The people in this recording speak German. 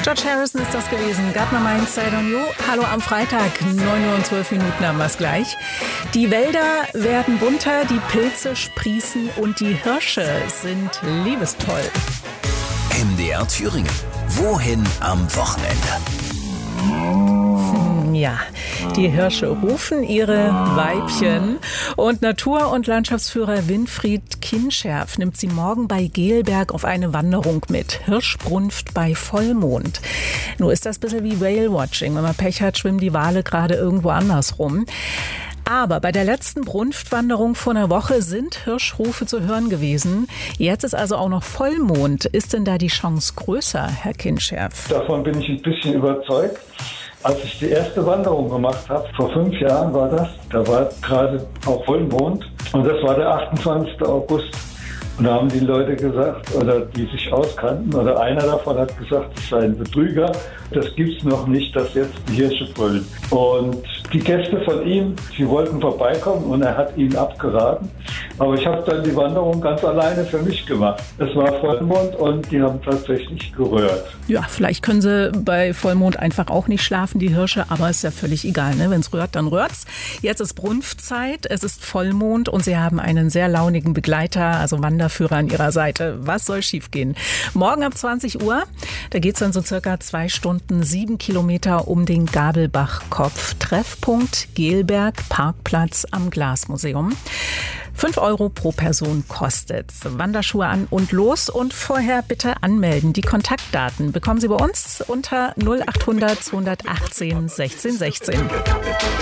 George Harrison ist das gewesen. Got my mind set on you. Hallo am Freitag, 9:12 haben wir es gleich. Die Wälder werden bunter, die Pilze sprießen und die Hirsche sind liebestoll. MDR Thüringen. Wohin am Wochenende? Ja, die Hirsche rufen ihre Weibchen und Natur- und Landschaftsführer Winfried Kinscherf nimmt sie morgen bei Gelberg auf eine Wanderung mit. Hirschbrunft bei Vollmond. Nur ist das ein bisschen wie Whale-Watching. Wenn man Pech hat, schwimmen die Wale gerade irgendwo anders rum. Aber bei der letzten Brunftwanderung vor einer Woche sind Hirschrufe zu hören gewesen. Jetzt ist also auch noch Vollmond. Ist denn da die Chance größer, Herr Kinscherf? Davon bin ich ein bisschen überzeugt. Als ich die erste Wanderung gemacht habe, vor 5 Jahren war das, da war gerade auch Vollmond und das war der 28. August. Und da haben die Leute gesagt, oder die sich auskannten, oder einer davon hat gesagt, es sei ein Betrüger, das gibt's noch nicht, dass jetzt die Hirsche brüllen. Und die Gäste von ihm, sie wollten vorbeikommen und er hat ihnen abgeraten. Aber ich habe dann die Wanderung ganz alleine für mich gemacht. Es war Vollmond und die haben tatsächlich gerührt. Ja, vielleicht können sie bei Vollmond einfach auch nicht schlafen, die Hirsche, aber ist ja völlig egal, ne? Wenn es rührt, dann rührt's. Jetzt ist Brunftzeit, es ist Vollmond und sie haben einen sehr launigen Begleiter, also Wanderführer an ihrer Seite. Was soll schiefgehen? Morgen ab 20 Uhr, da geht's dann so circa 2 Stunden, 7 Kilometer um den Gabelbachkopf. Treffpunkt Gelberg, Parkplatz am Glasmuseum. 5 € pro Person kostet's. Wanderschuhe an und los und vorher bitte anmelden. Die Kontaktdaten bekommen Sie bei uns unter 0800 218 16 16.